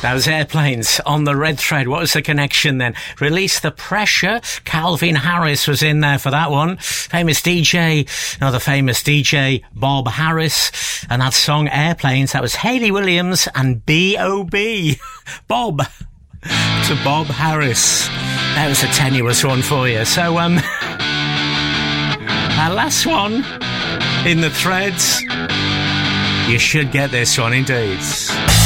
That was Airplanes on the Red Thread. What was the connection then? Release the Pressure. Calvin Harris was in there for that one. Another famous DJ, Bob Harris. And that song, Airplanes, that was Hayley Williams and B.O.B. Bob to Bob Harris. That was a tenuous one for you. So, our last one in the threads. You should get this one indeed.